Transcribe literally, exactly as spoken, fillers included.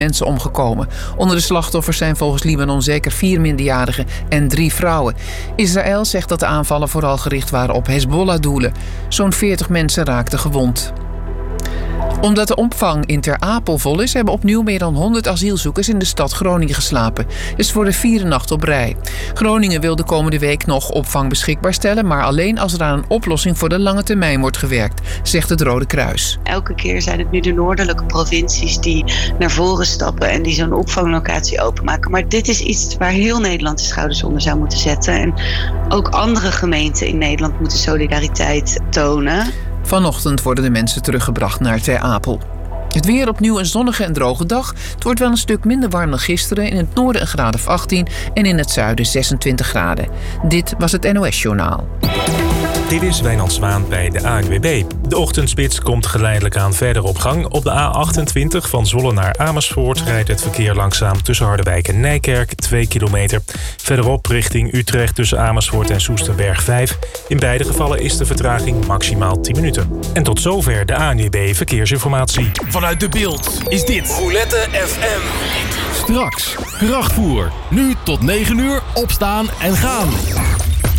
mensen omgekomen. Onder de slachtoffers zijn volgens Libanon zeker vier minderjarigen en drie vrouwen. Israël zegt dat de aanvallen vooral gericht waren op Hezbollah-doelen. Zo'n veertig mensen raakten gewond. Omdat de opvang in Ter Apel vol is, hebben opnieuw meer dan honderd asielzoekers in de stad Groningen geslapen. Het is voor de vierde nacht op rij. Groningen wil de komende week nog opvang beschikbaar stellen, maar alleen als er aan een oplossing voor de lange termijn wordt gewerkt, zegt het Rode Kruis. Elke keer zijn het nu de noordelijke provincies die naar voren stappen en die zo'n opvanglocatie openmaken. Maar dit is iets waar heel Nederland de schouders onder zou moeten zetten. En ook andere gemeenten in Nederland moeten solidariteit tonen. Vanochtend worden de mensen teruggebracht naar Ter Apel. Het weer opnieuw een zonnige en droge dag. Het wordt wel een stuk minder warm dan gisteren. In het noorden een graad of achttien en in het zuiden zesentwintig graden. Dit was het N O S-journaal. Dit is Wijnand Zwaan bij de A N W B. De ochtendspits komt geleidelijk aan verder op gang. Op de A achtentwintig van Zwolle naar Amersfoort rijdt het verkeer langzaam tussen Harderwijk en Nijkerk, twee kilometer. Verderop richting Utrecht tussen Amersfoort en Soesterberg vijf. In beide gevallen is de vertraging maximaal tien minuten. En tot zover de A N W B Verkeersinformatie. Vanuit De Bilt is dit Roulette F M. Straks, krachtvoer. Nu tot negen uur, opstaan en gaan.